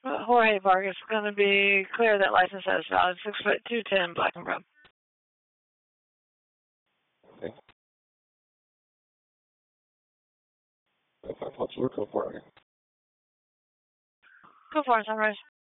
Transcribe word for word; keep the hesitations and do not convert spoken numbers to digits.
Jorge Vargas going to be clear. That license has valid. Six foot two ten, black and brown. Okay. If I thought you were go for it. Go for it, Sunrise.